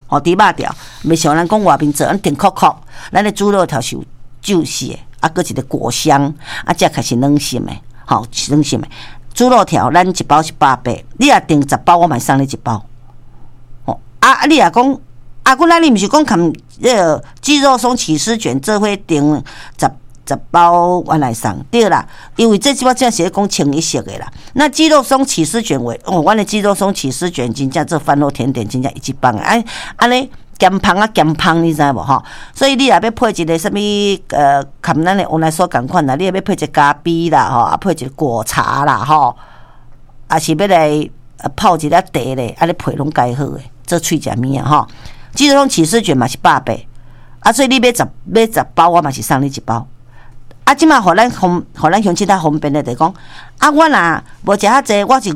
猪肉条，袂像咱讲外面做，咱甜壳壳，咱的猪肉条是有酒丝的，搁一个果香，食开是软心的，是软心的。猪肉条咱一包是180，你若订10包，我嘛送你1包。你若讲阮你毋是讲含鸡肉松起司卷，这会订10包我来送，对啦，因为这我正是讲清一色的啦。那鸡肉松起司卷阮的鸡肉松起司卷真正做饭后甜点真正一棒啊！安尼咸芳啊咸芳，你知无吼？所以你若要配一个什么含咱的往来所共款啦，你要配一个咖啡啦吼，配一个果茶啦吼，是要来泡一粒茶咧，安尼配拢介好诶，做喙食物啊吼。鸡肉松起司卷嘛是180，所以你买10包，我嘛是送你1包。即马互咱乡亲较方便的，就讲我若无食遐济，我是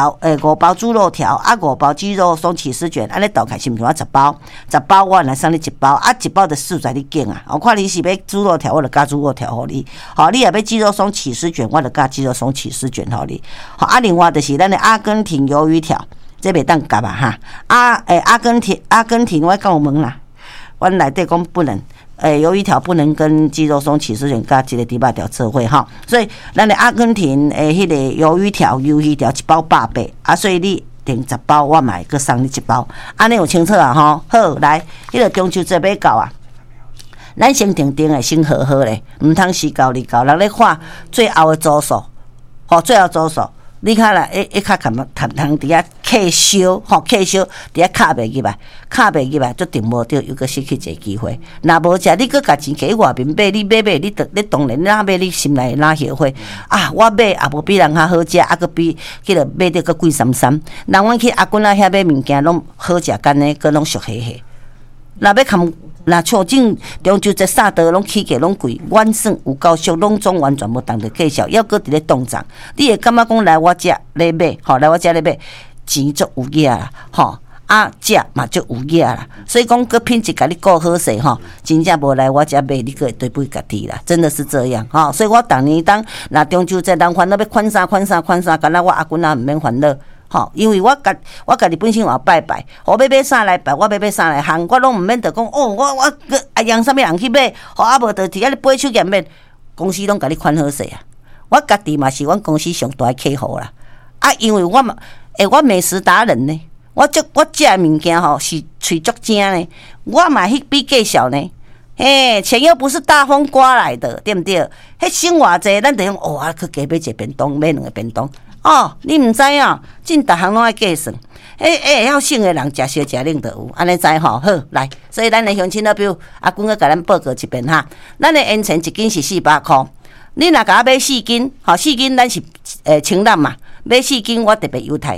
5包猪肉条，5包鸡肉松起司卷，安尼倒开是毋是我10包？10包我来送你1包，1包就4在你拣啊！我看你是要猪肉条，我就加猪肉条互你；你若要鸡肉松起司卷，我就加鸡肉松起司卷互你。另外就是咱的阿根廷鱿鱼条，这袂当夹啊哈！阿根廷，我讲问啦，阮内底讲不能。鱿鱼条不能跟鸡肉松起司卷加一个猪肉条做伙哈，所以咱的阿根廷迄个鱿鱼条1包180，所以你订10包，我嘛会送你1包，安尼有清楚啊吼。好，来，迄个中秋节要到啊，咱先定的，先好好咧，毋通时到你到，人咧看最后的组数，最后组数。你看啦，较通伫遐客烧，客烧伫遐卡袂入来，就订无到，又搁失去一个机会。若无食，你搁家钱摕去外面买，你买，你当然哪买你心内哪后悔啊！我买也无比人较好食，搁比迄个买得搁贵33。人阮去阿公遐买物件，拢好食干呢，搁拢俗下下。若要看。那像种中秋节啥道拢起价拢贵，远算有够俗，拢总完全无当着计较，要搁伫咧动涨，你会感觉讲来我遮咧买，来我遮咧买，钱足有影啦，食嘛足有影啦，所以讲搁品质甲你顾好势真正无来我遮买，你搁会对不起家己啦，真的是这样所以我逐年当若中秋节人烦恼要款啥，敢若我阿公毋免烦恼。因为我家己本身也拜拜，我要买啥来拜，我要买啥来行，我拢毋免得讲我让啥物人去买，无得伫遐咧买手验免，公司拢甲你款好势啊。我家己嘛是阮公司上大的客户啦。因为我美食达人呢，我食物件是喙足正呢，我嘛迄笔介绍呢。钱又不是大风刮来的，对不对？迄省偌济，咱就用去加买一个便当，买2个便当。你毋知影，真逐项拢爱计算。晓省的人食烧食冷就有，安尼知吼。好，来，所以咱的乡亲比如阿公甲咱报告一遍哈。咱的烟钱1斤是400块，你若甲我买4斤，4斤咱是清淡嘛，买4斤我特别优待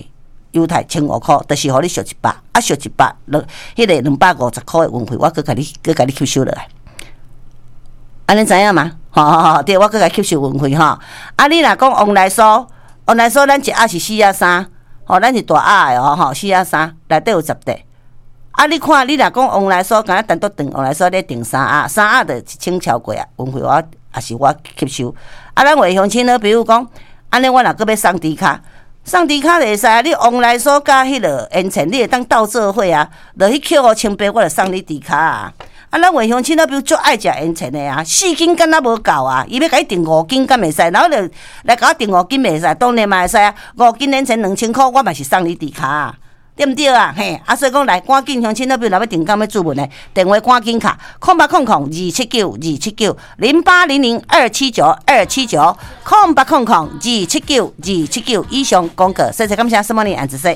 1500块，就是互你续100，续100，迄个250块的运费，我甲你吸收落来。安尼知影吗？对，我甲你吸收运费你若讲往来所咱一盒是4.3，咱是大盒的4.3，内底有10块。你看，你若讲往来所，敢若单独订往来所咧订3盒，3盒就1000超过啊，运费也是我吸收。咱话乡亲比如讲，安尼我若搁要送猪卡就会使，你往来所甲迄落烟钱，你会当斗做伙啊，就去扣5800，我就送你猪卡啊。咱话乡亲比如足爱食烟钱的啊，4斤敢若无够啊，伊要甲你订5斤敢袂使，然后就来甲我订5斤袂使，当然嘛会使啊，5斤烟钱2000块，我嘛是送你猪卡啊。对毋对啊？所以讲来赶紧乡亲若要订购要注文的，电话赶紧卡0800-279-2790800-279-279，以上广告，谢谢感谢什么呢？安子说。